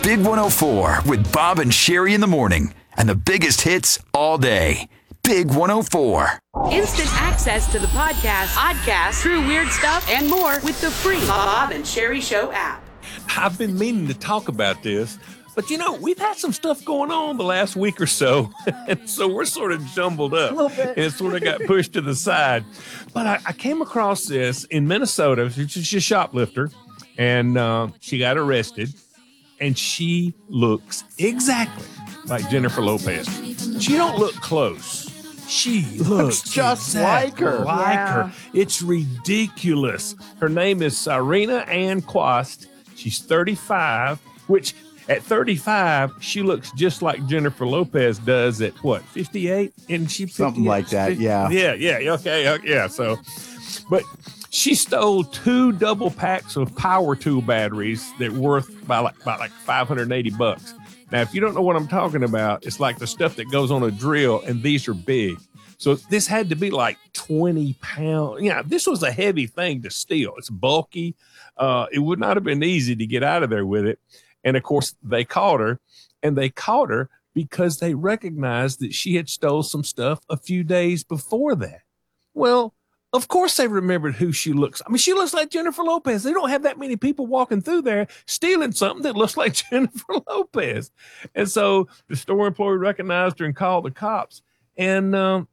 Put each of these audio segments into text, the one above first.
Big 104 with Bob and Sherry in the morning. And the biggest hits all day. Big 104. Instant access to the podcast, true weird stuff, and more with the free Bob and Sherry Show app. I've been meaning to talk about this, but we've had some stuff going on the last week or so, and so we're sort of jumbled up. A little bit. And it sort of got pushed to the side. But I came across this in Minnesota. She's a shoplifter, and she got arrested, and she looks exactly like Jennifer Lopez. She don't look close. She looks just exactly like her. her. It's ridiculous. Her name is Serena Ann Quast. She's 35, which at 35, she looks just like Jennifer Lopez does at 58? And she something like that, yeah. Yeah, okay, yeah. So, but she stole 2 double packs of power tool batteries that were worth about like $580. Now, if you don't know what I'm talking about, it's like the stuff that goes on a drill, and these are big. So this had to be like 20 pounds. Yeah, this was a heavy thing to steal. It's bulky. It would not have been easy to get out of there with it. And, of course, they caught her, and they caught her because they recognized that she had stole some stuff a few days before that. Well, of course they remembered who she looks. I mean, she looks like Jennifer Lopez. They don't have that many people walking through there stealing something that looks like Jennifer Lopez. And so the store employee recognized her and called the cops. And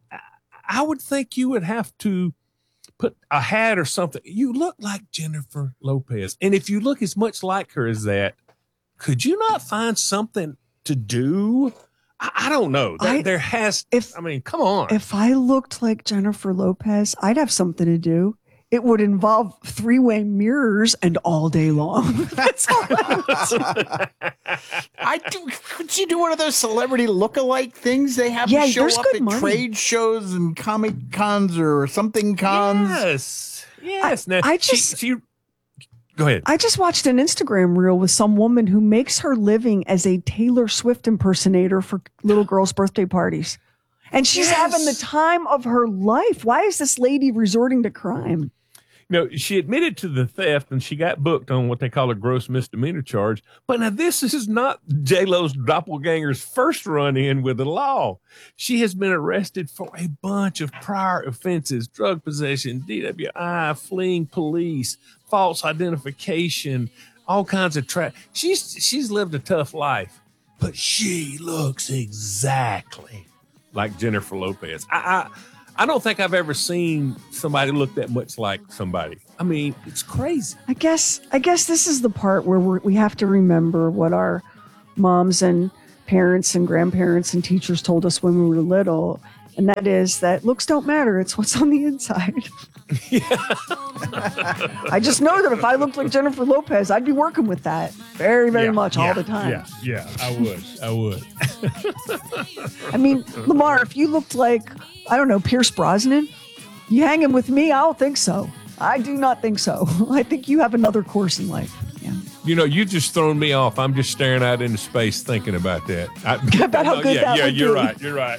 I would think you would have to put a hat or something. You look like Jennifer Lopez. And if you look as much like her as that, could you not find something to do? I don't know. There has, come on. If I looked like Jennifer Lopez, I'd have something to do. It would involve 3-way mirrors and all day long. That's all I would do. Could you do one of those celebrity look-alike things they have to show up at trade shows and comic cons or something cons? Yes. Go ahead. I just watched an Instagram reel with some woman who makes her living as a Taylor Swift impersonator for little girls' birthday parties. And she's having the time of her life. Why is this lady resorting to crime? She admitted to the theft, and she got booked on what they call a gross misdemeanor charge. But now this is not J-Lo's doppelganger's first run-in with the law. She has been arrested for a bunch of prior offenses: drug possession, DWI, fleeing police, false identification, all kinds of She's lived a tough life, but she looks exactly like Jennifer Lopez. I don't think I've ever seen somebody look that much like somebody. I mean, it's crazy. I guess this is the part where we have to remember what our moms and parents and grandparents and teachers told us when we were little. And that is that looks don't matter. It's what's on the inside. I just know that if I looked like Jennifer Lopez, I'd be working with that very, very much all the time. Yeah, I would. I mean, Lamar, if you looked like, I don't know, Pierce Brosnan, you hanging with me? I don't think so. I do not think so. I think you have another course in life. Yeah. You just thrown me off. I'm just staring out into space thinking about that. About how good that would be. You're right.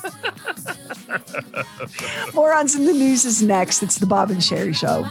Morons in the News is next. It's the Bob and Sherry Show.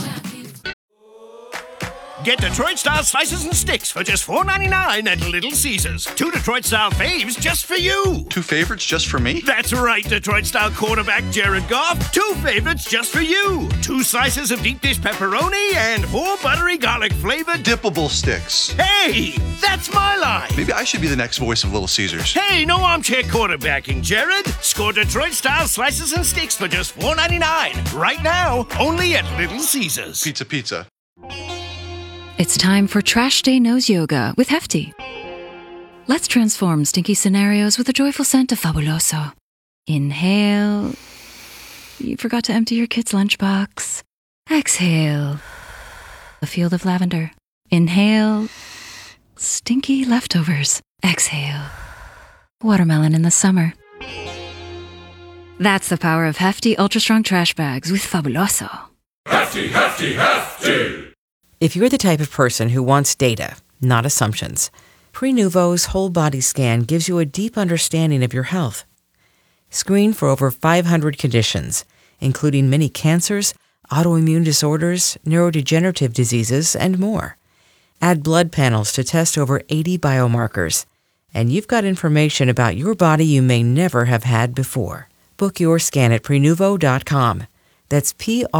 Get Detroit-style slices and sticks for just $4.99 at Little Caesars. 2 Detroit-style faves just for you. 2 favorites just for me? That's right, Detroit-style quarterback Jared Goff. 2 favorites just for you. 2 slices of deep dish pepperoni and 4 buttery garlic-flavored dippable sticks. Hey, that's my line. Maybe I should be the next voice of Little Caesars. Hey, no armchair quarterbacking, Jared. Score Detroit-style slices and sticks for just $4.99. Right now, only at Little Caesars. Pizza. It's time for Trash Day Nose Yoga with Hefty. Let's transform stinky scenarios with a joyful scent of Fabuloso. Inhale. You forgot to empty your kid's lunchbox. Exhale. A field of lavender. Inhale. Stinky leftovers. Exhale. Watermelon in the summer. That's the power of Hefty Ultra Strong Trash Bags with Fabuloso. Hefty, Hefty, Hefty! If you're the type of person who wants data, not assumptions, Prenuvo's whole body scan gives you a deep understanding of your health. Screen for over 500 conditions, including many cancers, autoimmune disorders, neurodegenerative diseases, and more. Add blood panels to test over 80 biomarkers. And you've got information about your body you may never have had before. Book your scan at Prenuvo.com. That's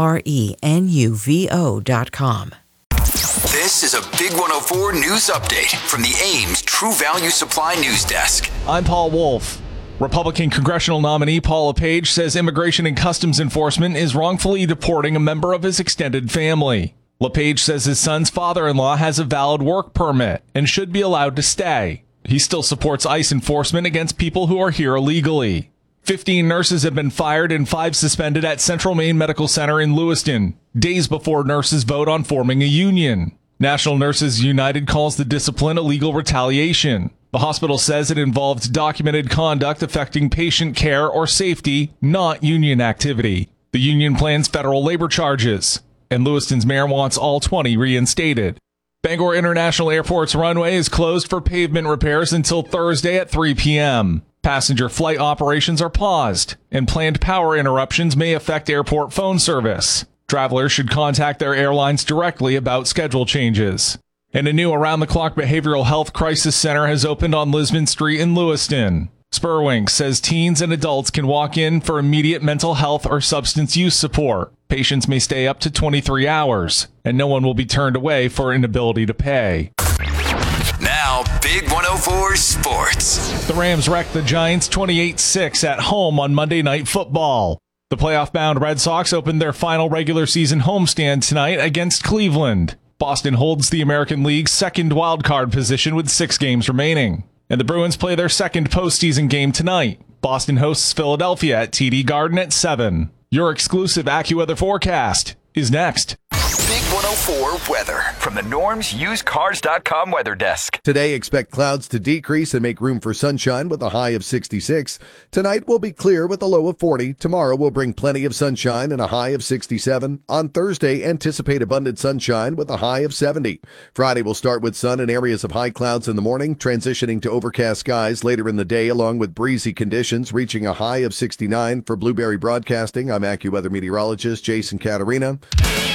Prenuvo.com. This is a Big 104 news update from the Ames True Value Supply News Desk. I'm Paul Wolf. Republican congressional nominee Paul LePage says Immigration and Customs Enforcement is wrongfully deporting a member of his extended family. LePage says his son's father-in-law has a valid work permit and should be allowed to stay. He still supports ICE enforcement against people who are here illegally. 15 nurses have been fired and 5 suspended at Central Maine Medical Center in Lewiston, days before nurses vote on forming a union. National Nurses United calls the discipline illegal retaliation. The hospital says it involved documented conduct affecting patient care or safety, not union activity. The union plans federal labor charges, and Lewiston's mayor wants all 20 reinstated. Bangor International Airport's runway is closed for pavement repairs until Thursday at 3 p.m. Passenger flight operations are paused, and planned power interruptions may affect airport phone service. Travelers should contact their airlines directly about schedule changes. And a new around-the-clock behavioral health crisis center has opened on Lisbon Street in Lewiston. Spurwink says teens and adults can walk in for immediate mental health or substance use support. Patients may stay up to 23 hours, and no one will be turned away for inability to pay. Now, Big 104 Sports. The Rams wrecked the Giants 28-6 at home on Monday Night Football. The playoff-bound Red Sox opened their final regular season homestand tonight against Cleveland. Boston holds the American League's second wildcard position with 6 games remaining. And the Bruins play their second postseason game tonight. Boston hosts Philadelphia at TD Garden at 7. Your exclusive AccuWeather forecast is next. Big 104 weather from the NormsUsedCars.com weather desk. Today, expect clouds to decrease and make room for sunshine with a high of 66. Tonight will be clear with a low of 40. Tomorrow will bring plenty of sunshine and a high of 67. On Thursday, anticipate abundant sunshine with a high of 70. Friday will start with sun and areas of high clouds in the morning, transitioning to overcast skies later in the day, along with breezy conditions, reaching a high of 69. For Blueberry Broadcasting, I'm AccuWeather meteorologist Jason Caterina.